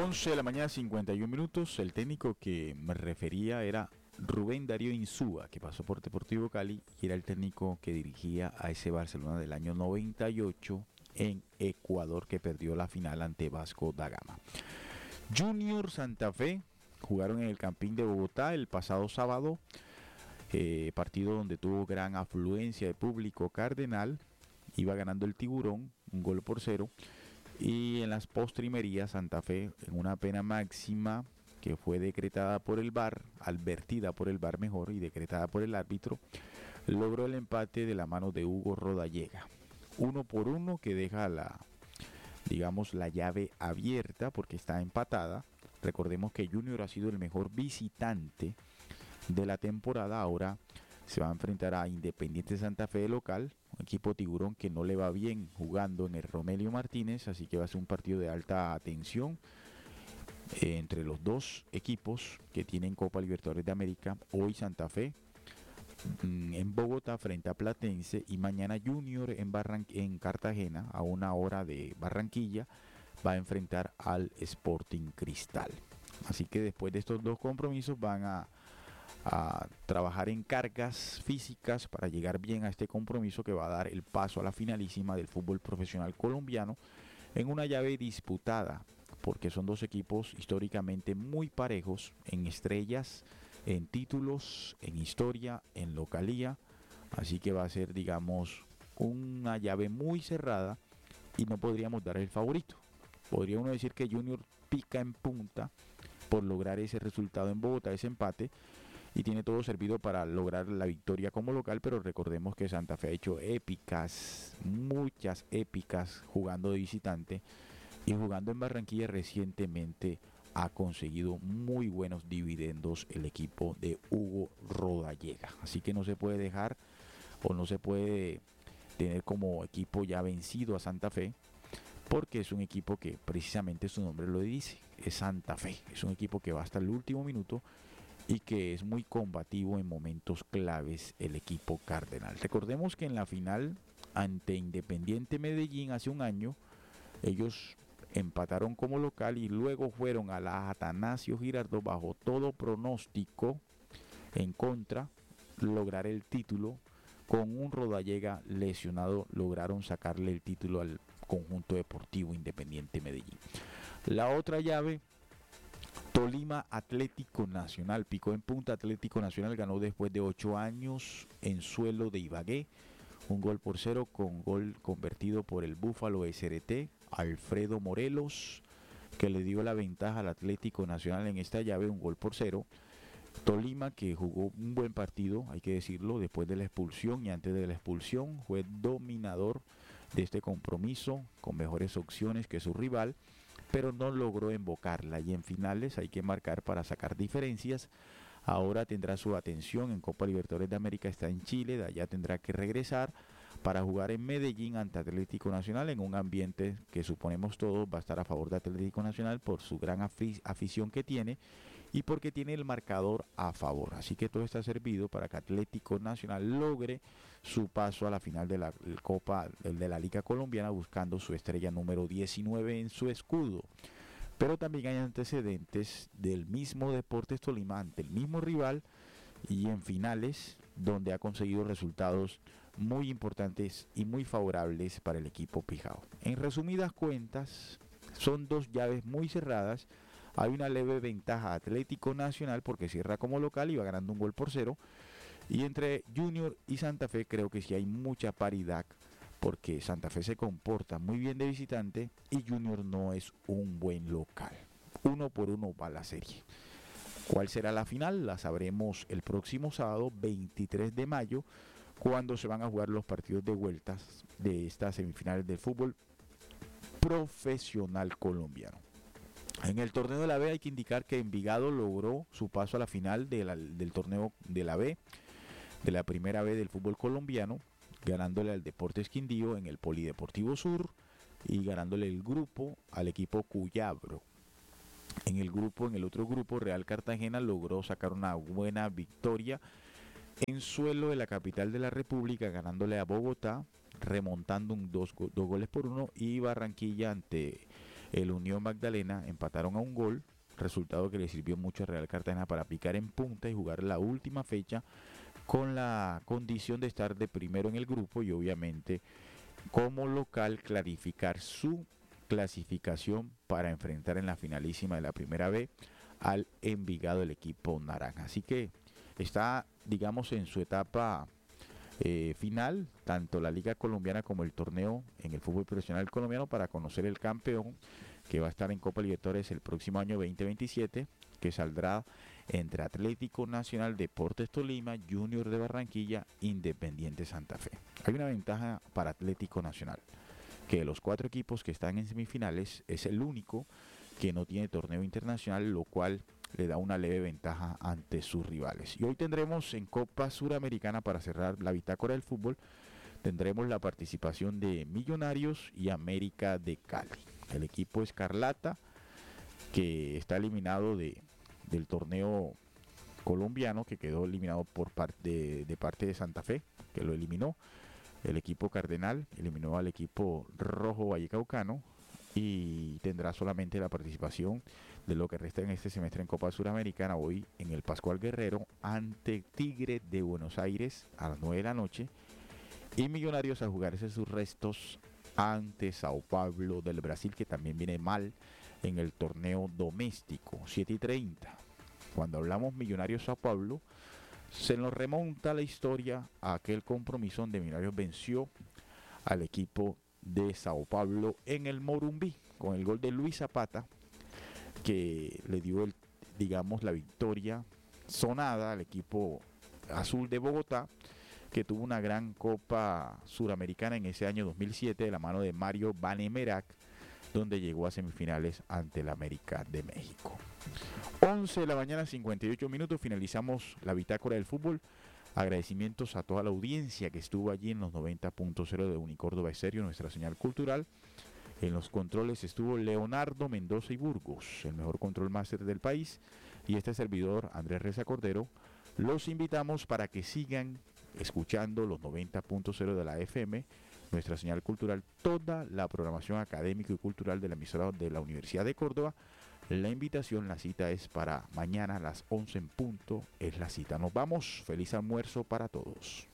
11 de la mañana, 51 minutos. El técnico que me refería era Rubén Darío Insúa, que pasó por Deportivo Cali y era el técnico que dirigía a ese Barcelona del año 98 en Ecuador, que perdió la final ante Vasco da Gama. Junior Santa Fe jugaron en el Campín de Bogotá el pasado sábado, partido donde tuvo gran afluencia de público cardenal. Iba ganando el Tiburón, 1-0. Y en las postrimerías, Santa Fe, en una pena máxima que fue decretada por el VAR, advertida por el VAR mejor, y decretada por el árbitro, logró el empate de la mano de Hugo Rodallega. 1-1, que deja la llave abierta porque está empatada. Recordemos que Junior ha sido el mejor visitante de la temporada. Ahora se va a enfrentar a Independiente Santa Fe de local, un equipo tiburón que no le va bien jugando en el Romelio Martínez, así que va a ser un partido de alta tensión entre los dos equipos que tienen Copa Libertadores de América. Hoy Santa Fe en Bogotá frente a Platense, y mañana Junior en Cartagena, a una hora de Barranquilla, va a enfrentar al Sporting Cristal. Así que después de estos dos compromisos van a trabajar en cargas físicas para llegar bien a este compromiso que va a dar el paso a la finalísima del fútbol profesional colombiano, en una llave disputada porque son dos equipos históricamente muy parejos en estrellas, en títulos, en historia, en localía. Así que va a ser, digamos, una llave muy cerrada y no podríamos dar el favorito. Podría uno decir que Junior pica en punta por lograr ese resultado en Bogotá, ese empate, y tiene todo servido para lograr la victoria como local, pero recordemos que Santa Fe ha hecho épicas, muchas épicas jugando de visitante, y jugando en Barranquilla recientemente ha conseguido muy buenos dividendos el equipo de Hugo Rodallega. Así que no se puede dejar o no se puede tener como equipo ya vencido a Santa Fe, porque es un equipo que precisamente su nombre lo dice, es Santa Fe. Es un equipo que va hasta el último minuto y que es muy combativo en momentos claves el equipo cardenal. Recordemos que en la final ante Independiente Medellín hace un año, ellos empataron como local y luego fueron a la Atanasio Girardot bajo todo pronóstico en contra, lograr el título. Con un Rodallega lesionado lograron sacarle el título al conjunto deportivo Independiente Medellín. La otra llave, Tolima Atlético Nacional, picó en punta. Atlético Nacional ganó después de 8 años en suelo de Ibagué, 1-0, con gol convertido por el Búfalo SRT, Alfredo Morelos, que le dio la ventaja al Atlético Nacional en esta llave, 1-0. Tolima, que jugó un buen partido, hay que decirlo, después de la expulsión y antes de la expulsión, fue dominador de este compromiso, con mejores opciones que su rival, pero no logró invocarla, y en finales hay que marcar para sacar diferencias. Ahora tendrá su atención en Copa Libertadores de América, está en Chile, de allá tendrá que regresar para jugar en Medellín ante Atlético Nacional, en un ambiente que suponemos todos va a estar a favor de Atlético Nacional por su gran afición que tiene y porque tiene el marcador a favor. Así que todo está servido para que Atlético Nacional logre su paso a la final de la Copa de la Liga Colombiana, buscando su estrella número 19 en su escudo. Pero también hay antecedentes del mismo Deportes Tolima ante el mismo rival y en finales donde ha conseguido resultados muy importantes y muy favorables para el equipo pijao. En resumidas cuentas, son dos llaves muy cerradas. Hay una leve ventaja Atlético Nacional porque cierra como local y va ganando 1-0. Y entre Junior y Santa Fe creo que sí hay mucha paridad, porque Santa Fe se comporta muy bien de visitante y Junior no es un buen local. 1-1 va la serie. ¿Cuál será la final? La sabremos el próximo sábado 23 de mayo, cuando se van a jugar los partidos de vueltas de estas semifinales del fútbol profesional colombiano. En el torneo de la B hay que indicar que Envigado logró su paso a la final del torneo de la B, de la primera B del fútbol colombiano, ganándole al Deportes Quindío en el Polideportivo Sur y ganándole el grupo al equipo Cuyabro. En el otro grupo, Real Cartagena logró sacar una buena victoria en suelo de la capital de la República, ganándole a Bogotá, remontando dos goles por uno, y Barranquilla ante el Unión Magdalena empataron a un gol, resultado que le sirvió mucho a Real Cartagena para picar en punta y jugar la última fecha con la condición de estar de primero en el grupo y obviamente como local clarificar su clasificación para enfrentar en la finalísima de la primera B al Envigado, el equipo naranja. Así que está, digamos, en su etapa final, tanto la Liga Colombiana como el torneo en el fútbol profesional colombiano, para conocer el campeón que va a estar en Copa Libertadores el próximo año 2027, que saldrá entre Atlético Nacional, Deportes Tolima, Junior de Barranquilla, Independiente Santa Fe. Hay una ventaja para Atlético Nacional, que de los 4 equipos que están en semifinales es el único que no tiene torneo internacional, lo cual le da una leve ventaja ante sus rivales. Y hoy tendremos en Copa Suramericana, para cerrar la bitácora del fútbol, tendremos la participación de Millonarios y América de Cali. El equipo Escarlata, que está eliminado del torneo colombiano, que quedó eliminado de parte de Santa Fe, que lo eliminó. El equipo Cardenal eliminó al equipo Rojo Vallecaucano y tendrá solamente la participación de lo que resta en este semestre en Copa Suramericana hoy en el Pascual Guerrero ante Tigre de Buenos Aires a las 9 de la noche, y Millonarios a jugarse sus restos ante Sao Paulo del Brasil, que también viene mal en el torneo doméstico. 7:30. Cuando hablamos Millonarios Sao Paulo, se nos remonta la historia a aquel compromiso donde Millonarios venció al equipo de Sao Paulo en el Morumbí con el gol de Luis Zapata, que le dio la victoria sonada al equipo azul de Bogotá, que tuvo una gran Copa Suramericana en ese año 2007 de la mano de Mario Vanemerac, donde llegó a semifinales ante el América de México. 11 de la mañana, 58 minutos, finalizamos la bitácora del fútbol. Agradecimientos a toda la audiencia que estuvo allí en los 90.0 de Unicórdoba Estéreo, nuestra señal cultural. En los controles estuvo Leonardo Mendoza y Burgos, el mejor control máster del país, y este servidor, Andrés Reza Cordero. Los invitamos para que sigan escuchando los 90.0 de la FM, nuestra señal cultural, toda la programación académica y cultural de la emisora de la Universidad de Córdoba. La invitación, la cita es para mañana a las 11 en punto, es la cita. Nos vamos, feliz almuerzo para todos.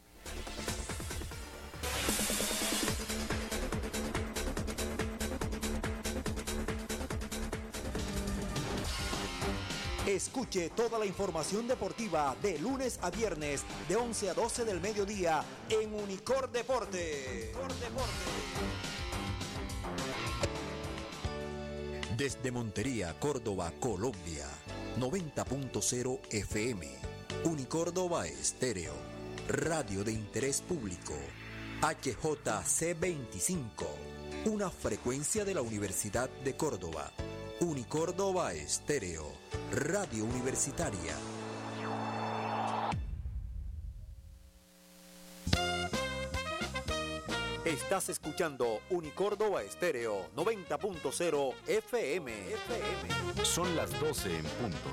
Escuche toda la información deportiva de lunes a viernes de 11 a 12 del mediodía en Unicor Deporte. Desde Montería, Córdoba, Colombia, 90.0 FM, Unicórdoba Estéreo, radio de interés público, HJC25, una frecuencia de la Universidad de Córdoba, Unicórdoba Estéreo, radio universitaria. Estás escuchando Unicórdoba Estéreo 90.0 FM. Son las 12 en punto.